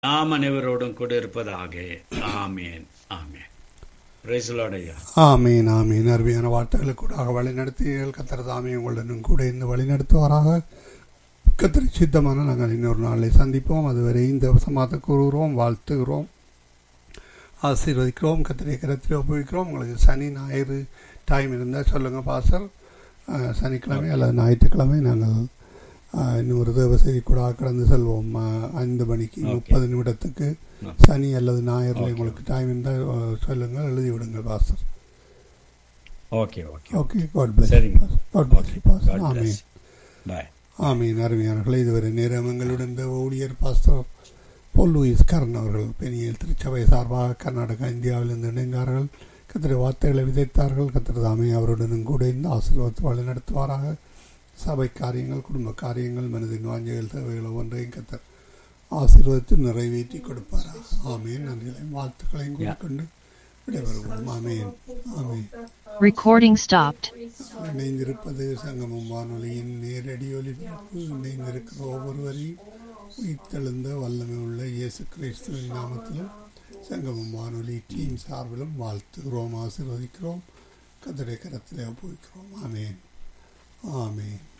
நாம் அனைவரோடும் கூட இருப்பதாக. ஆமேன் ஆமேன். பிரைஸ் தி லார்ட் ஐயா. ஆமீன் ஆமீன். அருமையான வார்த்தைகளுக்கு கூடாக வழி நடத்தியீர்கள். கர்த்தர் தாமே உங்களுடனும் கூட இருந்து வழி நடத்துவாராக. கர்த்தர் சித்தமான நாங்கள் இன்னொரு நாளை சந்திப்போம். அதுவரை இந்த சமாதத்தை கூறுகிறோம், வாழ்த்துகிறோம், ஆசீர்வதிக்கிறோம், கர்த்தருடைய கரத்தில் ஒப்புவிக்கிறோம். உங்களுக்கு சனி ஞாயிறு டைம் இருந்தால் சொல்லுங்கள் பாஸ்டர். சனிக்கிழமை அல்லது ஞாயிற்றுக்கிழமை நாங்கள் இன்னும் ஒரு தேவ செய்தி கூட கடந்து செல்வோம். 5 மணிக்கு 30 நிமிடத்துக்கு சனி அல்லது ஞாயிறில் உங்களுக்கு டைம் இருந்தால் சொல்லுங்கள், எழுதி விடுங்கள் pastor. Okay okay okay. God plus. God plus pastor. ஆமீன் ஆமீன். அருமையானவர்களே, இதுவரை நேரம் எங்களுடன் இந்த ஊழியர் பாஸ்டர் போல் லூயிஸ் கரன் அவர்கள் பெனியல் திருச்சபை சார்பாக கர்நாடகா இந்தியாவிலிருந்து இணைந்தார்கள். கத்திர வார்த்தைகளை விதைத்தார்கள். கத்திர தாமே அவருடனும் கூட இந்த ஆசீர்வாதத்தை வழி நடத்துவாராக. சபை காரியங்கள், குடும்ப காரியங்கள், மனதின் வாஞ்சைகள், தேவைகள் ஒவ்வொன்றையும் கத்தர் ஆசீர்வதித்து நிறைவேற்றி கொடுப்பாராக. ஆமீன். நன்றிகளையும் வாழ்த்துக்களையும் கூறிக்கொண்டு விடைபெறுவோம். ஆமீன் ஆமீன். Recording stopped. இணைந்திருப்பது சங்கமம் வானொலியின் நேரடி ஒலிபரப்பு. இணைந்திருக்கிற ஒவ்வொருவரையும் உயிர்த்தெழுந்த வல்லமை உள்ள இயேசு கிறிஸ்துவின் நாமத்திலும் சங்கமம் வானொலி டீம் சார்பிலும் வாழ்த்துகிறோம், ஆசீர்வதிக்கிறோம், கர்த்தருடைய கரத்திலே ஒப்புவிக்கிறோம். ஆமேன் ஆமேன்.